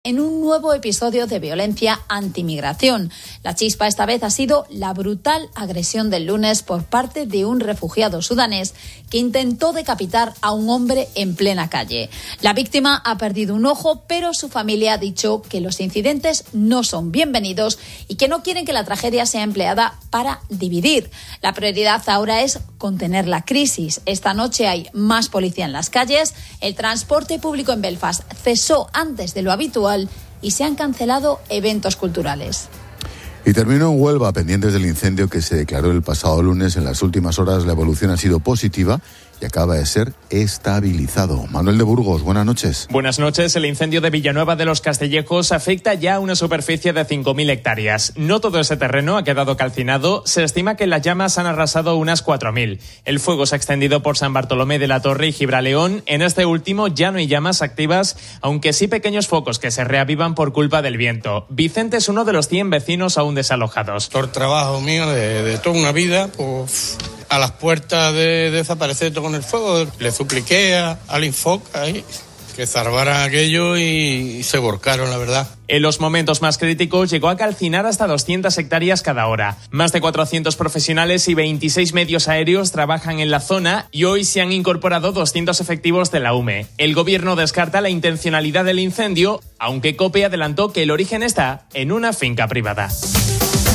En un nuevo episodio de violencia antimigración. La chispa esta vez ha sido la brutal agresión del lunes por parte de un refugiado sudanés que intentó decapitar a un hombre en plena calle. La víctima ha perdido un ojo, pero su familia ha dicho que los incidentes no son bienvenidos y que no quieren que la tragedia sea empleada para dividir. La prioridad ahora es contener la crisis. Esta noche hay más policía en las calles, el transporte público en Belfast cesó antes de lo habitual y se han cancelado eventos culturales. Y terminó en Huelva, pendientes del incendio que se declaró el pasado lunes. En las últimas horas la evolución ha sido positiva y acaba de ser estabilizado. Manuel de Burgos, buenas noches. Buenas noches. El incendio de Villanueva de los Castellejos afecta ya a una superficie de 5.000 hectáreas. No todo ese terreno ha quedado calcinado. Se estima que las llamas han arrasado unas 4.000. El fuego se ha extendido por San Bartolomé de la Torre y Gibraleón. En este último ya no hay llamas activas, aunque sí pequeños focos que se reavivan por culpa del viento. Vicente es uno de los 100 vecinos aún desalojados. Por trabajo mío de toda una vida, pues a las puertas de desaparecer todo con el fuego, le supliqué al Infoc ahí que zarparan aquello y se volcaron, la verdad. En los momentos más críticos llegó a calcinar hasta 200 hectáreas cada hora. Más de 400 profesionales y 26 medios aéreos trabajan en la zona y hoy se han incorporado 200 efectivos de la UME. El gobierno descarta la intencionalidad del incendio, aunque COPE adelantó que el origen está en una finca privada.